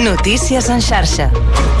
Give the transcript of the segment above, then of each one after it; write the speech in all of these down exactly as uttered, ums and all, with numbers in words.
Notícies en xarxa.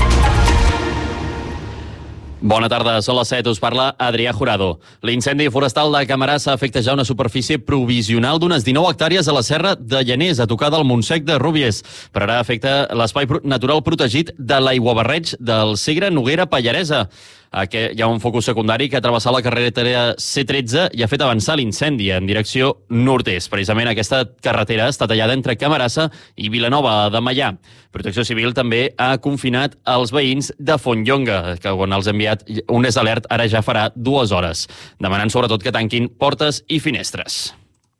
Bona tarda, són les set, us parla Adrià Jurado. L'incendi forestal de Camarasa afecta ja una superfície provisional d'unes dinou hectàrees a la serra de Llaners, a tocar del Montsec de Rúbies. Per ara afecta l'espai natural protegit de l'Aiguabarreig del Segre Noguera Pallaresa. Aquí hi ha un focus secundari que ha travessat la carretera C tretze i ha fet avançar l'incendi en direcció nord-est. Precisament aquesta carretera està tallada entre Camarasa i Vilanova de Meià. Protecció Civil també ha confinat els veïns de Fontlonga, que quan els ha enviat un és alert ara ja farà dues hores, demanant sobretot que tanquin portes i finestres.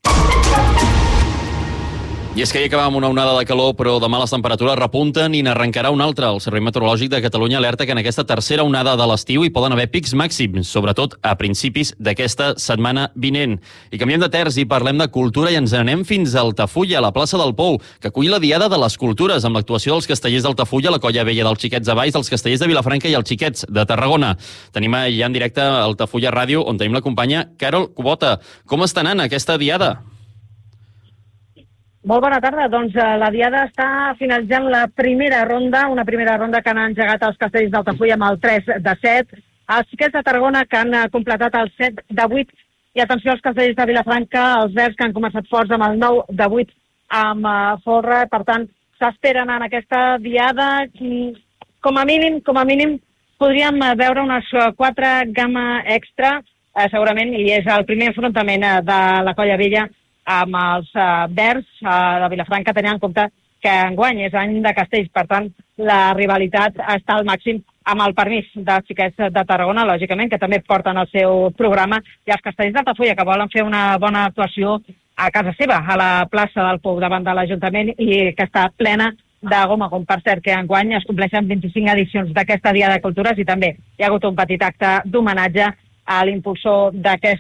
I és que ahir acabàvem una onada de calor, però demà les temperatures repunten i n'arrencarà una altra. El Servei Meteorològic de Catalunya alerta que en aquesta tercera onada de l'estiu hi poden haver pics màxims, sobretot a principis d'aquesta setmana vinent. I canviem de terç i parlem de cultura i ens anem fins a Altafulla, a la plaça del Pou, que acull la Diada de les Cultures, amb l'actuació dels castellers d'Altafulla, la Colla Vella dels Xiquets de Valls, dels castellers de Vilafranca i els Xiquets de Tarragona. Tenim ja en directe a Altafulla Ràdio, on tenim la companya Carol Kubota. Com està anant aquesta Diada? Molt bona tarda. Doncs uh, la Diada està finalitzant la primera ronda, una primera ronda que han engegat els castells d'Altafulla amb el tres de set, els Xiquets de Tarragona que han uh, completat el set de vuit, i atenció als castells de Vilafranca, els Verds que han començat forts amb el nou de vuit amb uh, folre. Per tant, s'esperen en aquesta Diada, com a mínim, com a mínim podríem uh, veure unes uh, quatre gamma extra, uh, segurament, i és el primer enfrontament uh, de la Colla Vella amb els uh, Verds uh, de Vilafranca, tenint en compte que enguany és any de castells. Per tant, la rivalitat està al màxim, amb el permís dels Xiquets de Tarragona, lògicament, que també porten el seu programa, i els castells d'Altafulla, que volen fer una bona actuació a casa seva, a la plaça del Pou, davant de l'Ajuntament, i que està plena de gom a gom. Per cert, que enguany es compleixen vint-i-cinc edicions d'aquesta Diada de Cultures, i també hi ha hagut un petit acte d'homenatge a l'impulsor d'aquest